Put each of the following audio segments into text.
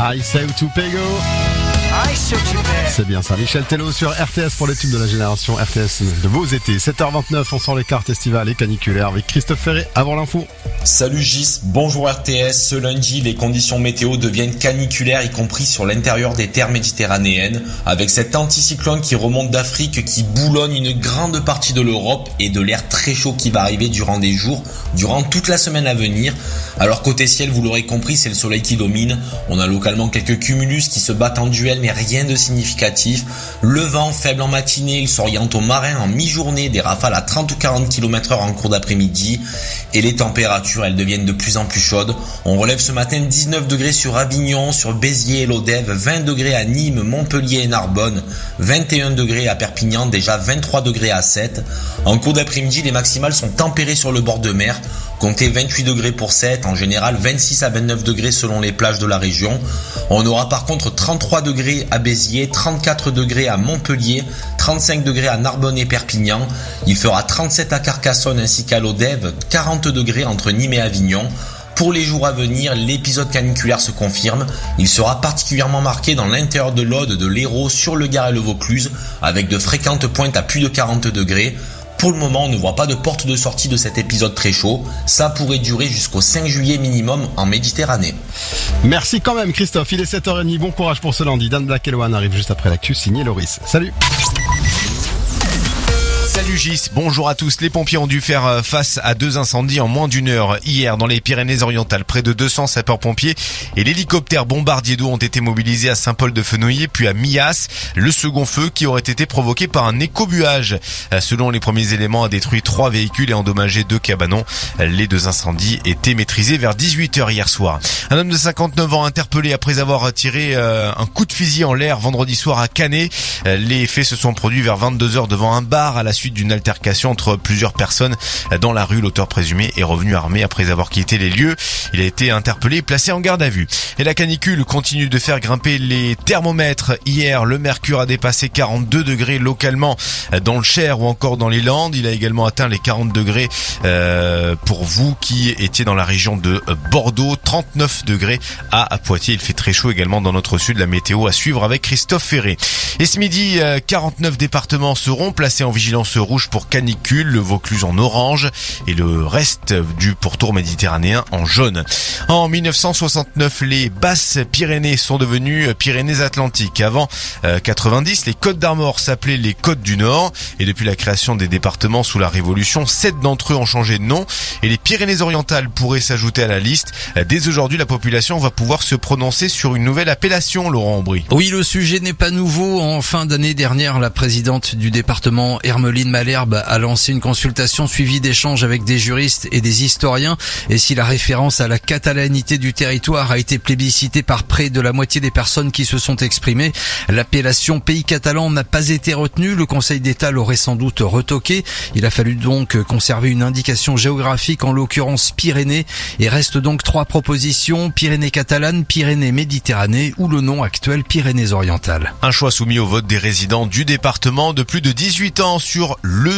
I say to Pego. C'est bien ça, Michel Tello sur RTS pour les tubes de la génération RTS de vos étés. 7h29, on sort les cartes estivales et caniculaires avec Christophe Ferré avant l'info. Salut Gis, bonjour RTS. Ce lundi, les conditions météo deviennent caniculaires, y compris sur l'intérieur des terres méditerranéennes, avec cet anticyclone qui remonte d'Afrique, qui boulonne une grande partie de l'Europe et de l'air très chaud qui va arriver durant des jours, durant toute la semaine à venir. Alors côté ciel, vous l'aurez compris, c'est le soleil qui domine. On a localement quelques cumulus qui se battent en duel, mais rien de significatif. Le vent faible en matinée, il s'oriente au marin en mi-journée, des rafales à 30 ou 40 km/h en cours d'après-midi. Et les températures, elles deviennent de plus en plus chaudes. On relève ce matin 19 degrés sur Avignon, sur Béziers et Lodève, 20 degrés à Nîmes, Montpellier et Narbonne, 21 degrés à Perpignan, déjà 23 degrés à Sète. En cours d'après-midi, les maximales sont tempérées sur le bord de mer. Comptez 28 degrés pour Sète, en général 26 à 29 degrés selon les plages de la région. On aura par contre 33 degrés à Béziers, 34 degrés à Montpellier, 35 degrés à Narbonne et Perpignan. Il fera 37 à Carcassonne ainsi qu'à Lodève, 40 degrés entre Nîmes et Avignon. Pour les jours à venir, l'épisode caniculaire se confirme. Il sera particulièrement marqué dans l'intérieur de l'Aude, de l'Hérault, sur le Gard et le Vaucluse, avec de fréquentes pointes à plus de 40 degrés. Pour le moment, on ne voit pas de porte de sortie de cet épisode très chaud. Ça pourrait durer jusqu'au 5 juillet minimum en Méditerranée. Merci quand même Christophe, il est 7h30, bon courage pour ce lundi. Dan Black et Lohan arrive juste après l'actu, signé Loris. Salut. Salut Gis, bonjour à tous. Les pompiers ont dû faire face à 2 incendies en moins d'une heure hier dans les Pyrénées-Orientales. Près de 200 sapeurs-pompiers et l'hélicoptère bombardier d'eau ont été mobilisés à Saint-Paul-de-Fenouillet puis à Millas. Le second feu qui aurait été provoqué par un écobuage. Selon les premiers éléments, a détruit 3 véhicules et endommagé 2 cabanons. Les 2 incendies étaient maîtrisés vers 18h hier soir. Un homme de 59 ans interpellé après avoir tiré un coup de fusil en l'air vendredi soir à Canet. Les faits se sont produits vers 22h devant un bar à la suite d'une altercation entre plusieurs personnes dans la rue. L'auteur présumé est revenu armé après avoir quitté les lieux. Il a été interpellé et placé en garde à vue. Et la canicule continue de faire grimper les thermomètres. Hier, le mercure a dépassé 42 degrés localement dans le Cher ou encore dans les Landes. Il a également atteint les 40 degrés pour vous qui étiez dans la région de Bordeaux. 39 degrés à Poitiers. Il fait très chaud également dans notre sud. La météo à suivre avec Christophe Ferré. Et ce midi, 49 départements seront placés en vigilance rouge pour canicule, le Vaucluse en orange et le reste du pourtour méditerranéen en jaune. En 1969, les Basses-Pyrénées sont devenues Pyrénées-Atlantiques. Avant 90, les Côtes d'Armor s'appelaient les Côtes du Nord et depuis la création des départements sous la Révolution, 7 d'entre eux ont changé de nom et les Pyrénées-Orientales pourraient s'ajouter à la liste. Dès aujourd'hui, la population va pouvoir se prononcer sur une nouvelle appellation, Laurent Aubry. Oui, le sujet n'est pas nouveau. En fin d'année dernière, la présidente du département, Hermeline Malherbe, a lancé une consultation suivie d'échanges avec des juristes et des historiens. Et si la référence à la catalanité du territoire a été plébiscitée par près de la moitié des personnes qui se sont exprimées, l'appellation pays catalan n'a pas été retenue. Le Conseil d'État l'aurait sans doute retoqué. Il a fallu donc conserver une indication géographique, en l'occurrence Pyrénées. Et reste donc 3 propositions: Pyrénées catalanes, Pyrénées Méditerranée ou le nom actuel Pyrénées-Orientales. Un choix soumis au vote des résidents du département de plus de 18 ans sur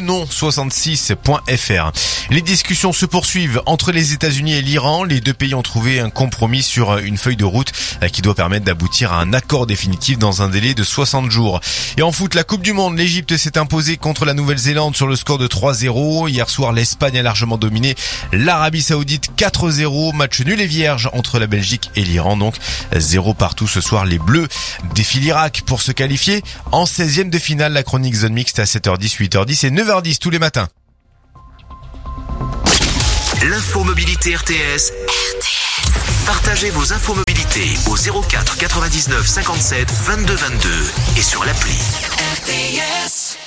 lenon66.fr. Les discussions se poursuivent entre les États-Unis et l'Iran. Les 2 pays ont trouvé un compromis sur une feuille de route qui doit permettre d'aboutir à un accord définitif dans un délai de 60 jours. Et en foot, la Coupe du Monde, l'Égypte s'est imposée contre la Nouvelle-Zélande sur le score de 3-0. Hier soir, l'Espagne a largement dominé l'Arabie Saoudite 4-0. Match nul et vierge entre la Belgique et l'Iran. Donc 0 partout ce soir. Les Bleus défient l'Irak pour se qualifier en 16e de finale. La chronique zone mixte à 7h10, 8h10 et 9h10 tous les matins. L'info mobilité RTS. Partagez vos infos mobilité au 04 99 57 22 22 et sur l'appli RTS.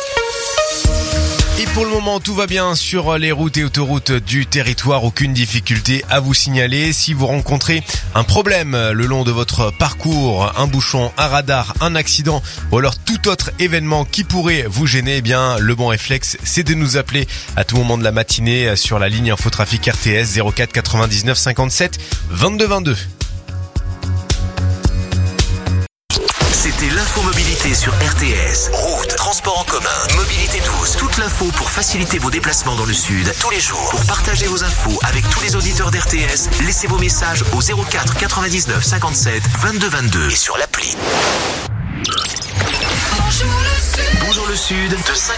Et pour le moment, tout va bien sur les routes et autoroutes du territoire. Aucune difficulté à vous signaler. Si vous rencontrez un problème le long de votre parcours, un bouchon, un radar, un accident ou alors tout autre événement qui pourrait vous gêner, eh bien, le bon réflexe, c'est de nous appeler à tout moment de la matinée sur la ligne Infotrafic RTS 04 99 57 22 22. écoutez l'infomobilité sur RTS. Route, transport en commun, mobilité douce. Toute l'info pour faciliter vos déplacements dans le sud tous les jours. Pour partager vos infos avec tous les auditeurs d'RTS, laissez vos messages au 04 99 57 22 22 et sur l'appli. Bonjour le Sud, de 5